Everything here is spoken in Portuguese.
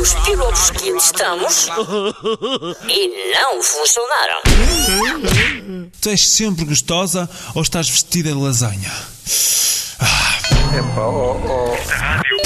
os piropos que testamos e não funcionaram. Tu és sempre gostosa ou estás vestida de lasanha? Epá,